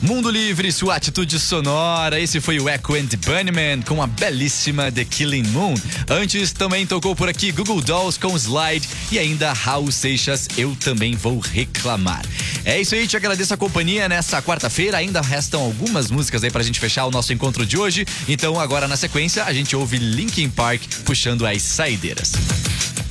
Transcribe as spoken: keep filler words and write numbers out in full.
Mundo Livre, sua atitude sonora. Esse foi o Echo and the Bunnymen com a belíssima The Killing Moon. Antes também tocou por aqui Google Dolls com Slide e ainda Raul Seixas, Eu Também Vou Reclamar. É isso aí, te agradeço a companhia nessa quarta-feira. Ainda restam algumas músicas aí pra gente fechar o nosso encontro de hoje. Então agora na sequência a gente ouve Linkin Park puxando as saideiras.